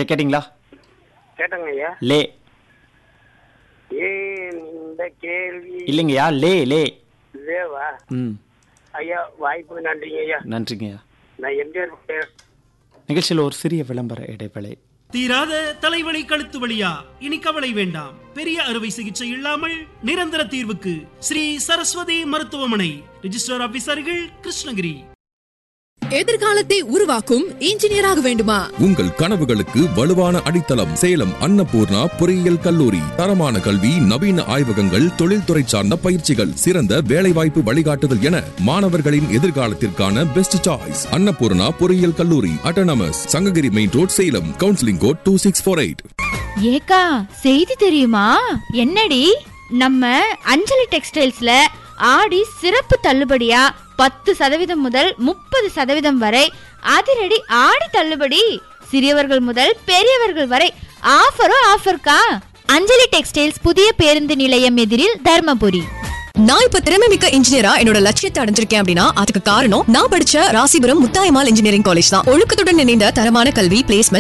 கேட்டீங்களா? கேட்டங்க ஐயா. லே ஏன் இந்த கேள்வி இல்லைங்கய்யா, லே லே. லேவா? ம், ஐயா வாய்ப்புக்கு நன்றிங்க ஐயா. நன்றிங்கய்யா. நான் எம்ஜிஆர் நிகழ்ச்சியில் ஒரு சிறிய விளம்பர இடைவேளை. தீராத தலைவலி கழுத்து வலியா? இனி கவலை வேண்டாம். பெரிய அறுவை சிகிச்சை இல்லாமல் நிரந்தர தீர்வுக்கு ஸ்ரீ சரஸ்வதி மருத்துவமனை. ரிஜிஸ்டர் ஆபீசர்கள் கிருஷ்ணகிரி. எதிர்காலத்தை உருவாக்கும் இன்ஜினியராக வேண்டுமா? உங்கள் கனவுகளுக்கு வலுவான அடித்தளம் சேலம் அன்னபூர்ணா பொறியியல் கல்லூரி. தரமான கல்வி, நவீன ஆய்வகங்கள், தொழில்துறை சார்ந்த பயிற்சிகள், சிறந்த வேலைவாய்ப்பு வழிகாட்டுதல் என மாணவர்களின் எதிர்காலத்திற்கான பெஸ்ட் சாய்ஸ் அன்னபூர்ணா பொறியியல் கல்லூரி. Autonomous, Sankagiri main road, Salem. Counselling code 2648. ஏக்கா, செய்தி தெரியுமா? என்னடி? நம்ம அஞ்சலி டெக்ஸ்டைல்ஸ்ல ஆடி சிறப்பு தள்ளுபடியா 10% முதல் 30% வரை அதிரடி ஆடி தள்ளுபடி. சிறியவர்கள் முதல் பெரியவர்கள் வரை ஆஃபர்க்கா. அஞ்சலி டெக்ஸ்டைல்ஸ், புதிய பேருந்து நிலையம் எதிரில், தர்மபுரி. நான் இப்ப திறமைமிக்க இன்ஜினியரா என்னோட லட்சியத்தை அடைஞ்சிருக்கேன் அப்படின்னா அதுக்கு காரணம் நான் படிச்ச ராசிபுரம் முத்தாயம்மாள் இன்ஜினியரிங் காலேஜ் தான். ஒழுக்கத்துடன் இணைந்த தரமான கல்வி, பிளேஸ்மெண்ட்,